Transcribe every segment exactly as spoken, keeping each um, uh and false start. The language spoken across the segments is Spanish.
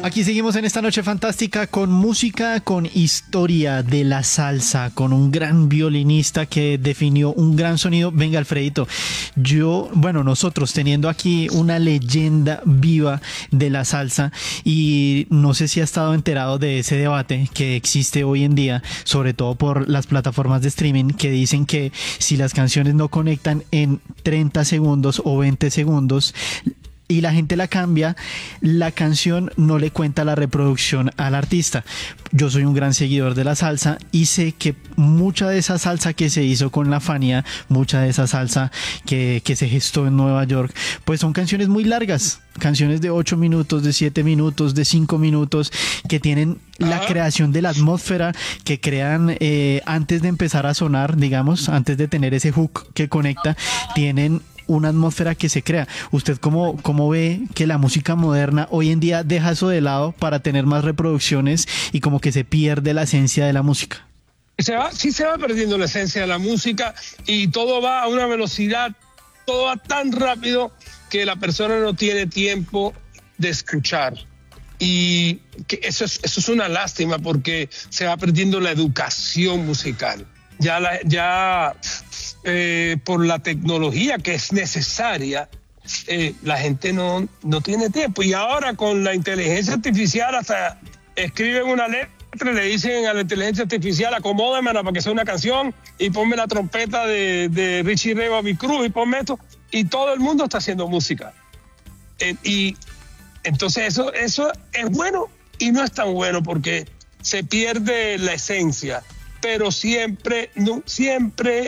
Aquí seguimos en esta noche fantástica con música, con historia de la salsa, con un gran violinista que definió un gran sonido. Venga, Alfredito, yo, bueno, nosotros teniendo aquí una leyenda viva de la salsa, y no sé si ha estado enterado de ese debate que existe hoy en día, sobre todo por las plataformas de streaming, que dicen que si las canciones no conectan en treinta segundos o veinte segundos, y la gente la cambia, la canción no le cuenta la reproducción al artista. Yo soy un gran seguidor de la salsa y sé que mucha de esa salsa que se hizo con la Fania, mucha de esa salsa que, que se gestó en Nueva York, pues son canciones muy largas, canciones de ocho minutos, de siete minutos, de cinco minutos, que tienen la Ajá. creación de la atmósfera, que crean eh, antes de empezar a sonar, digamos, antes de tener ese hook que conecta, tienen una atmósfera que se crea. ¿Usted cómo, cómo ve que la música moderna hoy en día deja eso de lado para tener más reproducciones y como que se pierde la esencia de la música? Se va, sí se va perdiendo la esencia de la música y todo va a una velocidad, todo va tan rápido que la persona no tiene tiempo de escuchar. Y que eso es, eso es una lástima porque se va perdiendo la educación musical. Ya, la, ya eh, por la tecnología que es necesaria, eh, la gente no, no tiene tiempo. Y ahora con la inteligencia artificial hasta escriben una letra y le dicen a la inteligencia artificial, acomódamela para que sea una canción y ponme la trompeta de, de Richie Ray Bobby Cruz y ponme esto. Y todo el mundo está haciendo música. Eh, y entonces eso, eso es bueno y no es tan bueno porque se pierde la esencia. Pero siempre, no, siempre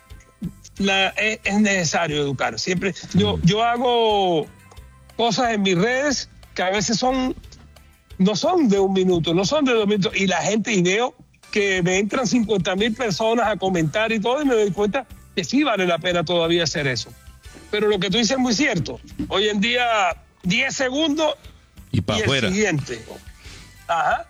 la, es, es necesario educar. Siempre, yo, yo hago cosas en mis redes que a veces son, no son de un minuto, no son de dos minutos, y la gente, y veo que me entran cincuenta mil personas a comentar y todo, y me doy cuenta que sí vale la pena todavía hacer eso. Pero lo que tú dices es muy cierto. Hoy en día, diez segundos y para y afuera. El siguiente. Ajá.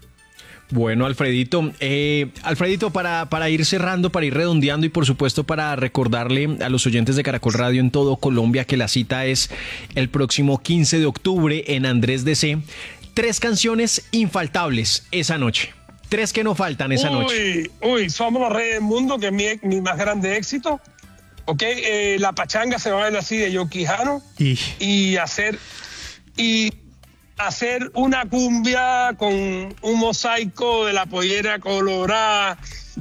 Bueno, Alfredito, eh, Alfredito, para, para ir cerrando, para ir redondeando y por supuesto para recordarle a los oyentes de Caracol Radio en todo Colombia que la cita es el próximo quince de octubre en Andrés D C. Tres canciones infaltables esa noche. Tres que no faltan esa uy, noche. Uy, Somos los Reyes del Mundo, que es mi, mi más grande éxito. Ok, eh, La Pachanga se va a ver así de Joe Quijano. Y... Y hacer... Y hacer una cumbia con un mosaico de La Pollera Colorada,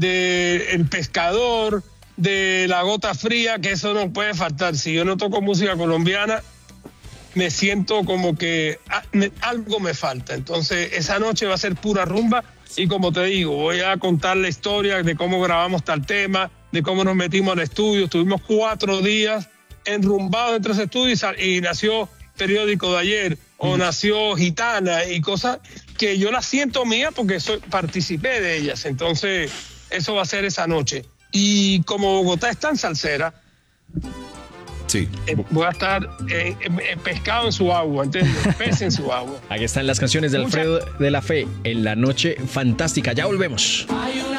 de El Pescador, de La Gota Fría, que eso no puede faltar. Si yo no toco música colombiana, me siento como que ah, me, algo me falta. Entonces, esa noche va a ser pura rumba y como te digo, voy a contar la historia de cómo grabamos tal tema, de cómo nos metimos al estudio. Estuvimos cuatro días enrumbados entre ese estudio y, sal, y nació Periódico de Ayer, o nació Gitana y cosas que yo las siento mías porque soy, participé de ellas. Entonces, eso va a ser esa noche. Y como Bogotá es tan salsera, sí. eh, voy a estar eh, eh, pescado en su agua, ¿entiendes? Pez en su agua. Ahí están las canciones de Alfredo de la Fe en la noche fantástica. Ya volvemos.